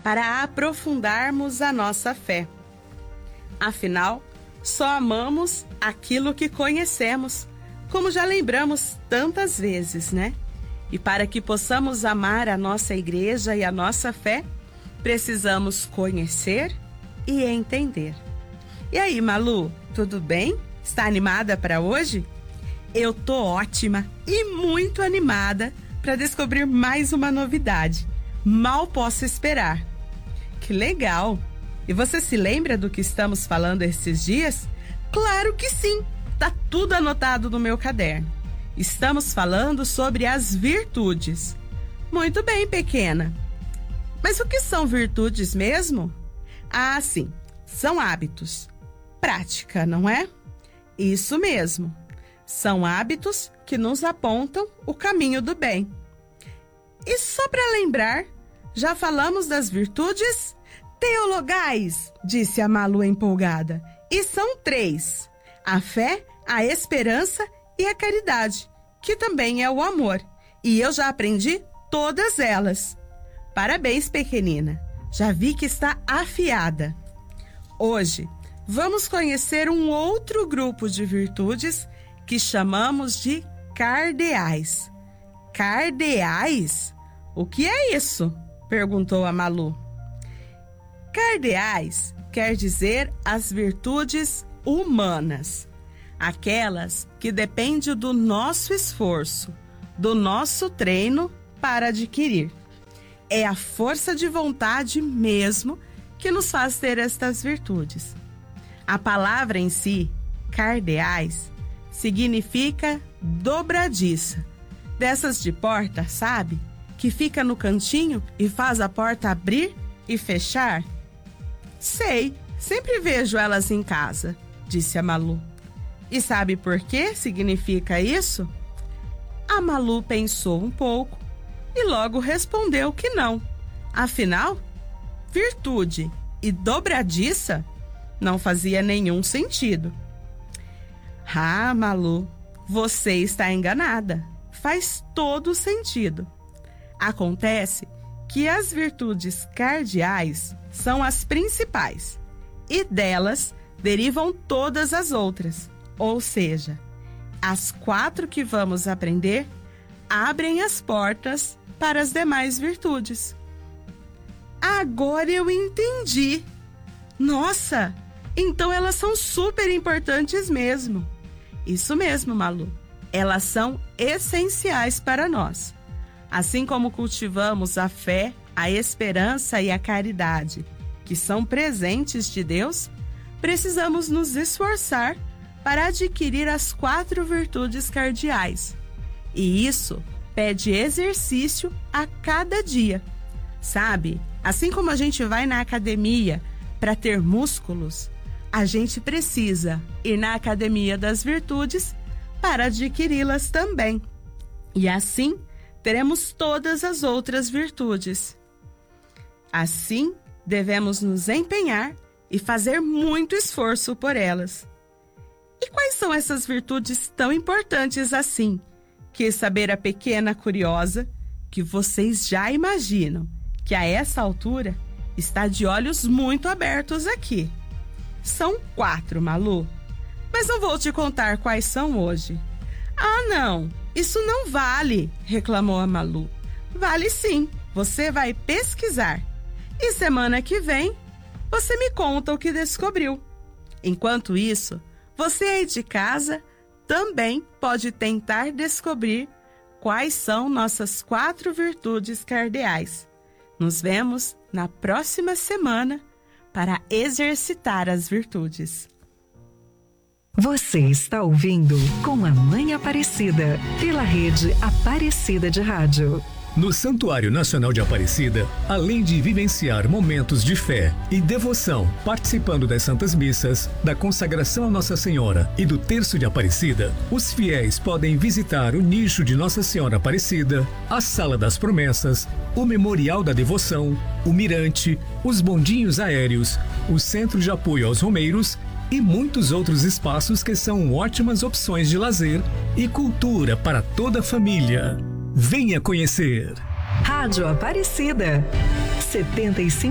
para aprofundarmos a nossa fé. Afinal, só amamos aquilo que conhecemos, como já lembramos tantas vezes, né? E para que possamos amar a nossa igreja e a nossa fé, precisamos conhecer e entender. E aí, Malu, tudo bem? Está animada para hoje? Eu tô ótima e muito animada para descobrir mais uma novidade. Mal posso esperar. Que legal! E você se lembra do que estamos falando esses dias? Claro que sim! Tá tudo anotado no meu caderno. Estamos falando sobre as virtudes. Muito bem, pequena. Mas o que são virtudes mesmo? Ah, sim, são hábitos. Prática, não é? Isso mesmo. São hábitos que nos apontam o caminho do bem. E só para lembrar, já falamos das virtudes teologais, disse a Malu empolgada. E são 3. A fé, a esperança e a caridade, que também é o amor. E eu já aprendi todas elas. Parabéns, pequenina. Já vi que está afiada. Hoje, vamos conhecer um outro grupo de virtudes que chamamos de cardeais. Cardeais? O que é isso? Perguntou a Malu. Cardeais quer dizer as virtudes humanas, aquelas que dependem do nosso esforço, do nosso treino para adquirir. É a força de vontade mesmo que nos faz ter estas virtudes. A palavra em si, cardeais, significa dobradiça. Dessas de porta, sabe? Que fica no cantinho e faz a porta abrir e fechar? Sei, sempre vejo elas em casa, disse a Malu. E sabe por que significa isso? A Malu pensou um pouco e logo respondeu que não. Afinal, virtude e dobradiça não fazia nenhum sentido. Ah, Malu, você está enganada. Faz todo sentido. Acontece que as virtudes cardeais são as principais e delas derivam todas as outras. Ou seja, as 4 que vamos aprender abrem as portas para as demais virtudes. Agora eu entendi. Nossa, então elas são super importantes mesmo. Isso mesmo, Malu. Elas são essenciais para nós. Assim como cultivamos a fé, a esperança e a caridade, que são presentes de Deus, precisamos nos esforçar para adquirir as 4 virtudes cardeais. E isso pede exercício a cada dia. Sabe, assim como a gente vai na academia para ter músculos, a gente precisa ir na academia das virtudes para adquiri-las também. E assim, teremos todas as outras virtudes. Assim, devemos nos empenhar e fazer muito esforço por elas. E quais são essas virtudes tão importantes assim? Quis saber a pequena curiosa, que vocês já imaginam que a essa altura está de olhos muito abertos aqui. São 4, Malu. Mas não vou te contar quais são hoje. Ah, não, isso não vale, reclamou a Malu. Vale sim, você vai pesquisar. E semana que vem, você me conta o que descobriu. Enquanto isso, você aí de casa também pode tentar descobrir quais são nossas 4 virtudes cardeais. Nos vemos na próxima semana para exercitar as virtudes. Você está ouvindo Com a Mãe Aparecida, pela rede Aparecida de Rádio. No Santuário Nacional de Aparecida, além de vivenciar momentos de fé e devoção, participando das Santas Missas, da consagração a Nossa Senhora e do Terço de Aparecida, os fiéis podem visitar o nicho de Nossa Senhora Aparecida, a Sala das Promessas, o Memorial da Devoção, o Mirante, os bondinhos aéreos, o Centro de Apoio aos Romeiros e muitos outros espaços que são ótimas opções de lazer e cultura para toda a família. Venha conhecer. Rádio Aparecida, 75